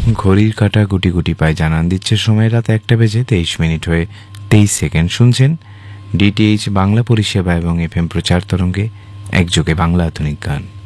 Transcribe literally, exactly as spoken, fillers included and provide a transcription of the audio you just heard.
ঘড়ির কাঁটা গুটি গুটি পায় জানান দিচ্ছে সময় রাত একটা বেজে তেইশ মিনিট হয়ে তেইশ সেকেন্ড। শুনছেন ডিটিএইচ বাংলা পরিষেবা এবং এফএম প্রচার তরঙ্গে একযোগে বাংলা আধুনিক গান।